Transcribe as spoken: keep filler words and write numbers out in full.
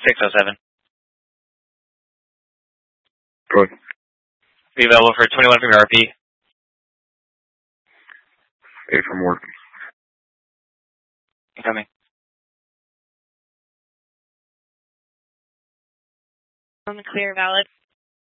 six oh seven. Good. Be available for twenty-one from your R P. eight from work. Incoming. On the clear, valid.